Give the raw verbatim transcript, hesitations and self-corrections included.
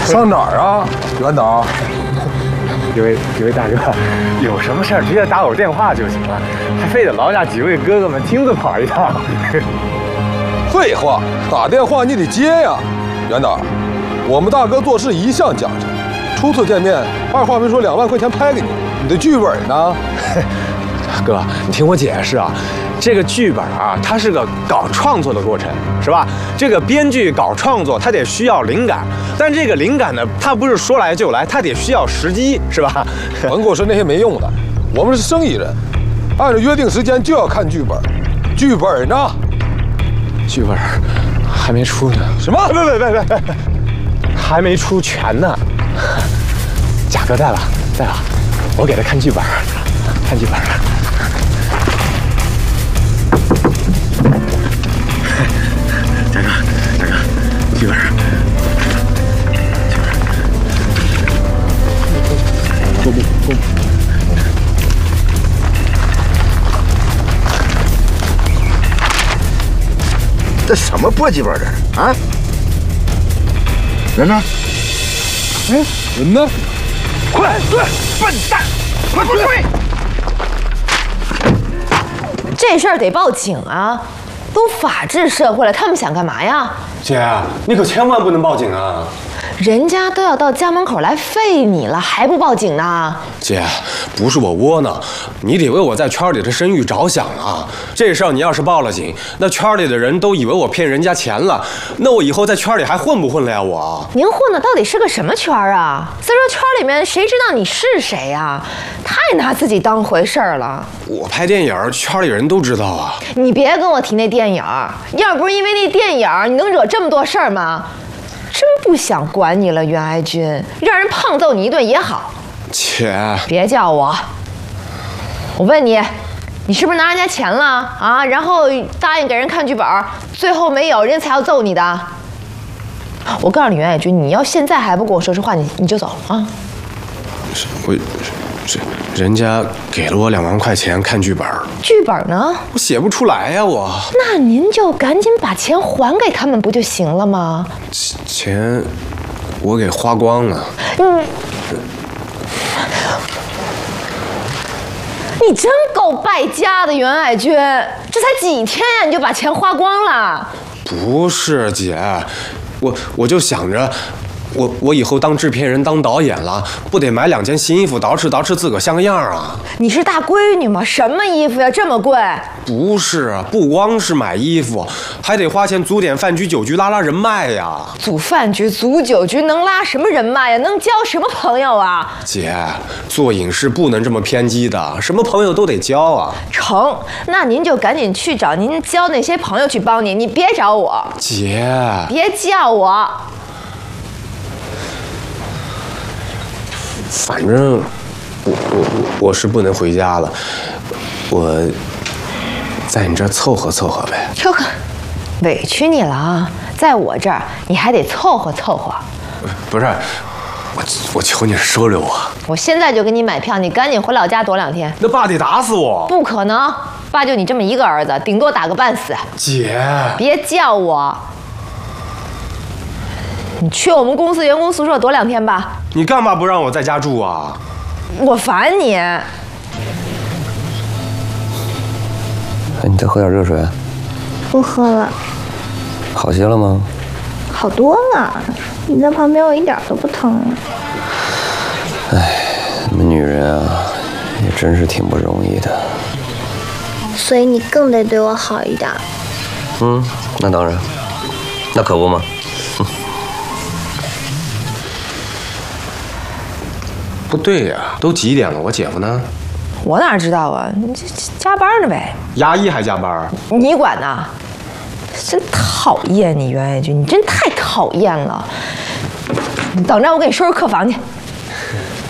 上哪儿啊，袁导？ 几位几位大哥，有什么事儿直接打我电话就行了，还非得劳驾几位哥哥们亲自跑一趟。 废话，打电话你得接呀，袁导。我们大哥做事一向讲究，初次见面，二话没说两万块钱拍给你，你的剧本呢？ 哥，你听我解释啊。 这个剧本啊，它是个搞创作的过程，是吧？这个编剧搞创作，他得需要灵感，但这个灵感呢，它不是说来就来，它得需要时机，是吧？ 甭给我说那些没用的，我们是生意人，按照约定时间就要看剧本，剧本呢？ 剧本还没出呢。 什么？ 别别别别别，还没出全呢。贾哥在了，在了，我给他看剧本，看剧本。 大哥，大哥，剧本，剧本，公布公布。 这什么破剧本这啊？人呢？ 哎，人呢？ 快对，笨蛋，快滚开！ 这事儿得报警啊！ 都法治社会了，他们想干嘛呀？ 姐，你可千万不能报警啊！ 人家都要到家门口来废你了，还不报警呢？ 姐，不是我窝囊，你得为我在圈里的声誉着想啊！这事儿你要是报了警，那圈里的人都以为我骗人家钱了，那我以后在圈里还混不混了呀？我您混的到底是个什么圈啊？再说圈里面谁知道你是谁呀？太拿自己当回事儿了。 我拍电影，圈里人都知道啊。 你别跟我提那电影，要不是因为那电影，你能惹这么多事儿吗？ 真不想管你了，袁爱军，让人胖揍你一顿也好。 姐， 别叫我。我问你，你是不是拿人家钱了啊？然后答应给人看剧本，最后没有，人家才要揍你的。我告诉你，袁爱军，你要现在还不跟我说实话，你你就走啊。 我，这人家给了我两万块钱看剧本， 剧本呢？ 我写不出来呀，我。 那您就赶紧把钱还给他们不就行了吗？ 钱我给花光了。 嗯，你真够败家的，袁爱军，这才几天呀，你就把钱花光了？ 不是姐，我我就想着。 我我以后当制片人、当导演了，不得买两件新衣服，捯饬捯饬自个儿像个样啊！ 你是大闺女吗？什么衣服呀，这么贵？ 不是，不光是买衣服，还得花钱组点饭局、酒局，拉拉人脉呀。 组饭局、组酒局，能拉什么人脉呀？能交什么朋友啊？ 姐，做影视不能这么偏激的，什么朋友都得交啊。 成，那您就赶紧去找您交那些朋友去帮你，你别找我。 姐， 别叫我。 反正我我我是不能回家了，我在你这儿凑合凑合呗。 凑合，委屈你了啊！在我这儿你还得凑合凑合。 不是，我我求你收留我。 我现在就给你买票，你赶紧回老家躲两天。 那爸得打死我。 不可能，爸就你这么一个儿子，顶多打个半死。 姐， 别叫我。 你去我们公司员工宿舍躲两天吧。 你干嘛不让我在家住啊？ 我烦你。 哎，你再喝点热水。 不喝了。 好些了吗？ 好多了。你在旁边，我一点都不疼了。 哎，你们女人啊，也真是挺不容易的。 所以你更得对我好一点。 嗯，那当然。那可不嘛。 不对呀，都几点了？我姐夫呢？ 我哪知道啊？你这加班呢呗。 牙医还加班？ 你管呢？真讨厌你，袁爱军，你真太讨厌了。你等着，我给你收拾客房去。